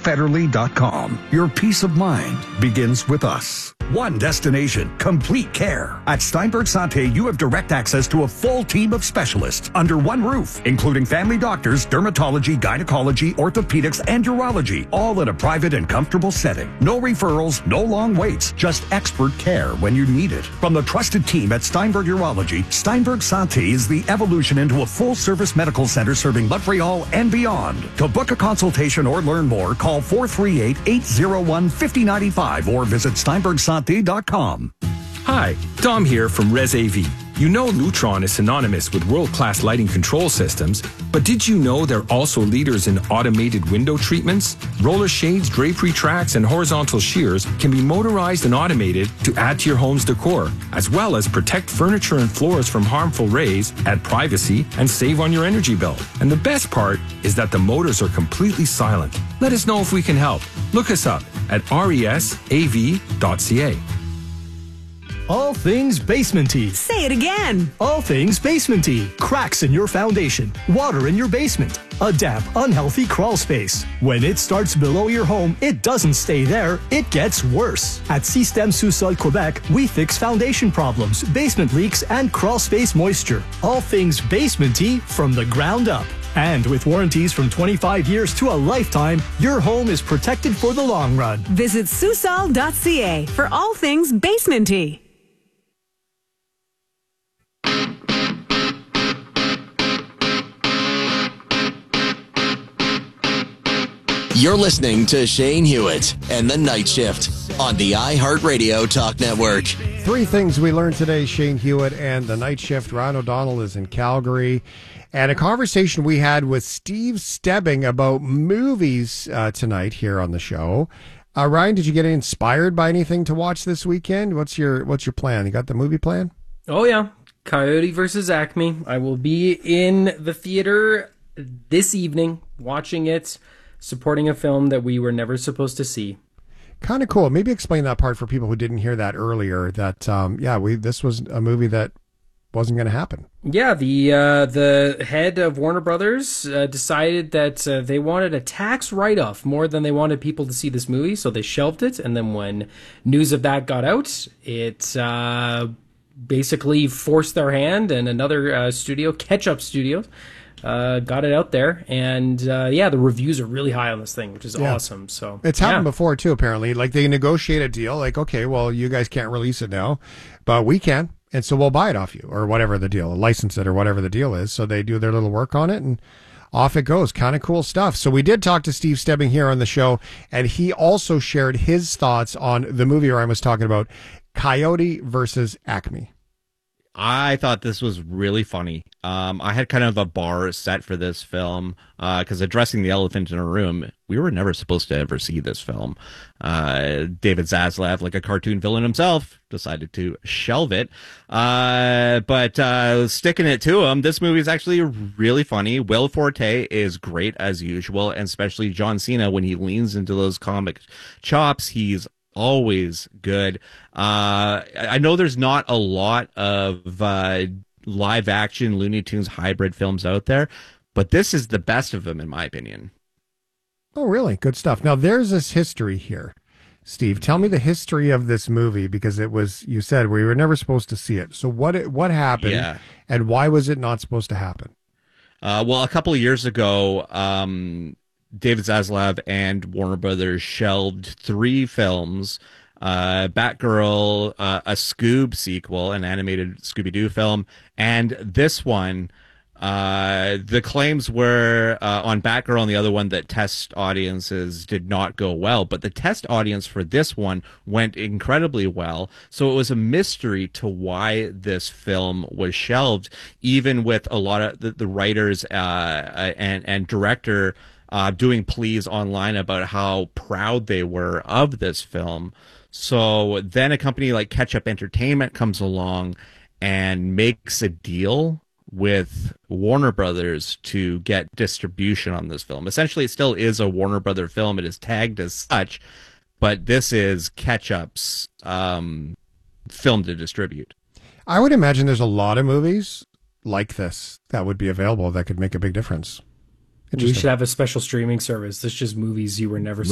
Federally.com. Your peace of mind begins with us. One destination, complete care. At Steinberg Santé, you have direct access to a full team of specialists under one roof, including family doctors, dermatology, gynecology, orthopedics, and urology, all in a private and comfortable setting. No referrals, no long waits, just expert care when you need it. From the trusted team at Steinberg Urology, Steinberg Santé is the evolution into a full-service medical center serving Montreal and beyond. To book a consultation or learn more, call 438-801-5095 or visit steinbergsanté.com. Hi, Dom here from ResAV. You know Lutron is synonymous with world-class lighting control systems, but did you know they're also leaders in automated window treatments? Roller shades, drapery tracks, and horizontal shears can be motorized and automated to add to your home's decor, as well as protect furniture and floors from harmful rays, add privacy, and save on your energy bill. And the best part is that the motors are completely silent. Let us know if we can help. Look us up at resav.ca. All things basementy. Say it again. All things basementy. Cracks in your foundation. Water in your basement. A damp, unhealthy crawl space. When it starts below your home, it doesn't stay there. It gets worse. At Système Sous-Sol Quebec, we fix foundation problems, basement leaks, and crawl space moisture. All things basementy from the ground up. And with warranties from 25 years to a lifetime, your home is protected for the long run. Visit Susol.ca for all things basementy. You're listening to Shane Hewitt and The Night Shift on the iHeartRadio Talk Network. Three things we learned today, Shane Hewitt and The Night Shift. Ryan O'Donnell is in Calgary. And a conversation we had with Steve Stebbing about movies tonight here on the show. Ryan, did you get inspired by anything to watch this weekend? What's your plan? You got the movie plan? Oh, yeah. Coyote versus Acme. I will be in the theater this evening watching it, supporting a film that we were never supposed to see. Kind of cool. Maybe explain that part for people who didn't hear that earlier, that, this was a movie that wasn't going to happen. Yeah, the head of Warner Brothers decided that they wanted a tax write-off more than they wanted people to see this movie, so they shelved it. And then when news of that got out, it basically forced their hand, and another studio, Ketchup Studios, got it out there. And the reviews are really high on this thing, which is awesome. So it's happened before too, apparently. Like, they negotiate a deal, like, okay, well, you guys can't release it now, but we can. And so we'll buy it off you, or whatever the deal, license it, or whatever the deal is. So they do their little work on it, and off it goes. Kind of cool stuff. So we did talk to Steve Stebbing here on the show, and he also shared his thoughts on the movie Ryan was talking about, Coyote versus Acme. I thought this was really funny. I had kind of a bar set for this film because addressing the elephant in a room, we were never supposed to ever see this film. David Zaslav, like a cartoon villain himself, decided to shelve it. But sticking it to him, this movie is actually really funny. Will Forte is great as usual, and especially John Cena when he leans into those comic chops. He's always good. I know there's not a lot of live action Looney Tunes hybrid films out there, but this is the best of them in my opinion. Oh, really? Good stuff. Now, there's this history here. Steve, tell me the history of this movie, because it was, you said we were never supposed to see it. So what happened, and why was it not supposed to happen? Well, a couple of years ago, David Zaslav and Warner Brothers shelved 3 films, Batgirl, a Scoob sequel, an animated Scooby-Doo film, and this one. The claims were on Batgirl and the other one that test audiences did not go well, but the test audience for this one went incredibly well. So it was a mystery to why this film was shelved, even with a lot of the writers and director doing pleas online about how proud they were of this film. So then a company like Ketchup Entertainment comes along and makes a deal with Warner Brothers to get distribution on this film. Essentially, it still is a Warner Brother film. It is tagged as such, but this is Ketchup's film to distribute. I would imagine there's a lot of movies like this that would be available that could make a big difference. We should have a special streaming service. It's just movies you were never